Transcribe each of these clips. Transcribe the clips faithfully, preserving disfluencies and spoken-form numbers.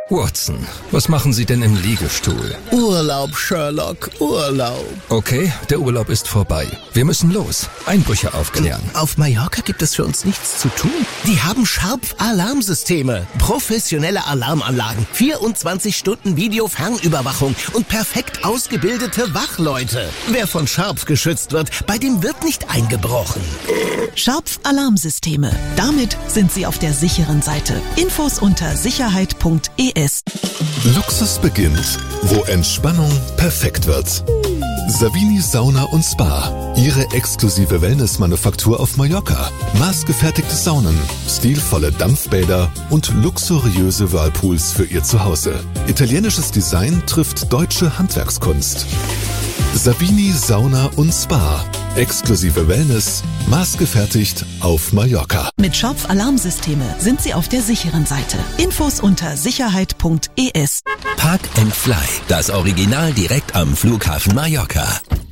Watson, was machen Sie denn im Liegestuhl? Urlaub, Sherlock, Urlaub. Okay, der Urlaub ist vorbei. Wir müssen los. Einbrüche aufklären. Auf Mallorca gibt es für uns nichts zu tun. Die haben Sharp-Alarmsysteme, professionelle Alarmanlagen, vierundzwanzig Stunden Video-Fernüberwachung und perfekt ausgebildete Wachleute. Wer von Sharp geschützt wird, bei dem wird nicht eingebrochen. Sharp-Alarmsysteme. Damit sind Sie auf der sicheren Seite. Infos unter sicherheit punkt e s. Luxus beginnt, wo Entspannung perfekt wird. Savini Sauna und Spa. Ihre exklusive Wellness-Manufaktur auf Mallorca. Maßgefertigte Saunen, stilvolle Dampfbäder und luxuriöse Whirlpools für Ihr Zuhause. Italienisches Design trifft deutsche Handwerkskunst. Savini Sauna und Spa. Exklusive Wellness, maßgefertigt auf Mallorca. Mit Sharp Alarmsysteme sind Sie auf der sicheren Seite. Infos unter sicherheit punkt e s. Park and Fly, das Original direkt am Flughafen Mallorca.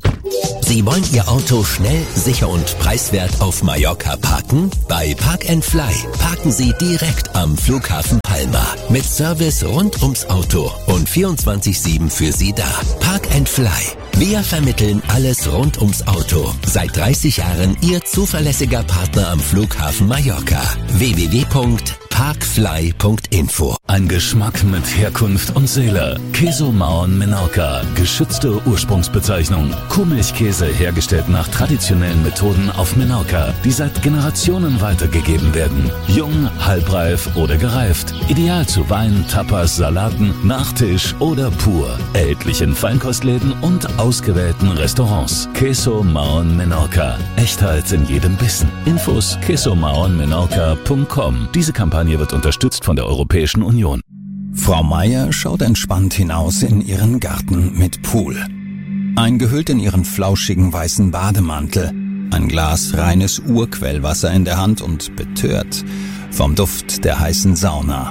Sie wollen Ihr Auto schnell, sicher und preiswert auf Mallorca parken? Bei Park and Fly parken Sie direkt am Flughafen Palma. Mit Service rund ums Auto und vierundzwanzig sieben für Sie da. Park and Fly. Wir vermitteln alles rund ums Auto. Seit dreißig Jahren Ihr zuverlässiger Partner am Flughafen Mallorca. w w w punkt parkfly punkt info. Ein Geschmack mit Herkunft und Seele. Queso Mahon Menorca. Geschützte Ursprungsbezeichnung. Kuhmilchkäse hergestellt nach traditionellen Methoden auf Menorca, die seit Generationen weitergegeben werden. Jung, halbreif oder gereift. Ideal zu Wein, Tapas, Salaten, Nachtisch oder pur. Erhältlich in Feinkostläden und ausgewählten Restaurants. Queso Mahon Menorca. Echtheit in jedem Bissen. Infos queso mahon menorca punkt com. Diese Kampagne wird unterstützt von der Europäischen Union. Frau Meier schaut entspannt hinaus in ihren Garten mit Pool. Eingehüllt in ihren flauschigen weißen Bademantel, ein Glas reines Urquellwasser in der Hand und betört vom Duft der heißen Sauna.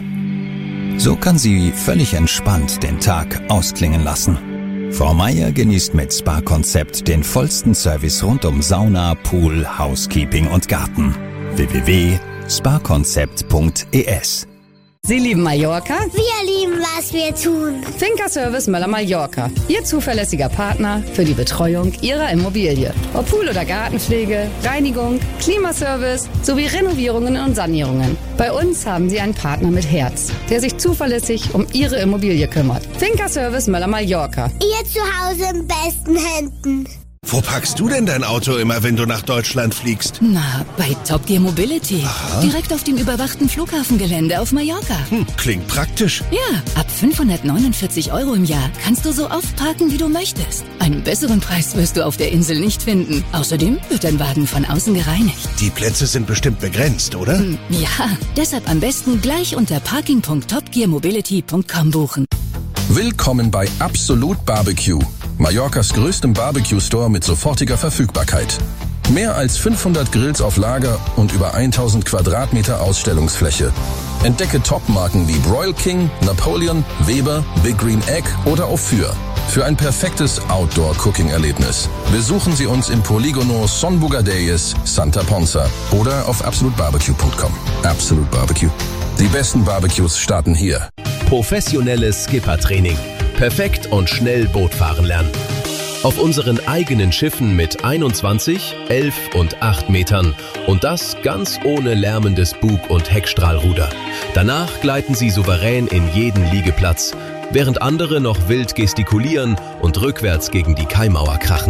So kann sie völlig entspannt den Tag ausklingen lassen. Frau Meier genießt mit Spa-Konzept den vollsten Service rund um Sauna, Pool, Housekeeping und Garten. w w w punkt spa konzept punkt e s. Sie lieben Mallorca? Wir lieben, was wir tun. Finca Service Möller Mallorca. Ihr zuverlässiger Partner für die Betreuung Ihrer Immobilie. Ob Pool- oder Gartenpflege, Reinigung, Klimaservice sowie Renovierungen und Sanierungen. Bei uns haben Sie einen Partner mit Herz, der sich zuverlässig um Ihre Immobilie kümmert. Finca Service Möller Mallorca. Ihr Zuhause in besten Händen. Wo packst du denn dein Auto immer, wenn du nach Deutschland fliegst? Na, bei Top Gear Mobility. Aha. Direkt auf dem überwachten Flughafengelände auf Mallorca. Hm, klingt praktisch. Ja, ab fünfhundertneunundvierzig Euro im Jahr kannst du so oft parken, wie du möchtest. Einen besseren Preis wirst du auf der Insel nicht finden. Außerdem wird dein Wagen von außen gereinigt. Die Plätze sind bestimmt begrenzt, oder? Hm, ja, deshalb am besten gleich unter parking punkt top gear mobility punkt com buchen. Willkommen bei Absolut Barbecue, Mallorcas größtem Barbecue-Store mit sofortiger Verfügbarkeit. Mehr als fünfhundert Grills auf Lager und über tausend Quadratmeter Ausstellungsfläche. Entdecke Top-Marken wie Broil King, Napoleon, Weber, Big Green Egg oder Ophir. Für ein perfektes Outdoor-Cooking-Erlebnis besuchen Sie uns im Poligono Son Bugadeyes, Santa Ponsa oder auf absolut barbecue punkt com. Absolut Barbecue. Die besten Barbecues starten hier. Professionelles Skippertraining. Perfekt und schnell Boot fahren lernen. Auf unseren eigenen Schiffen mit einundzwanzig, elf und acht Metern. Und das ganz ohne lärmendes Bug- und Heckstrahlruder. Danach gleiten Sie souverän in jeden Liegeplatz, während andere noch wild gestikulieren und rückwärts gegen die Kaimauer krachen.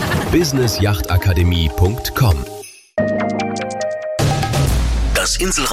business yacht akademie punkt com. Das Inselradio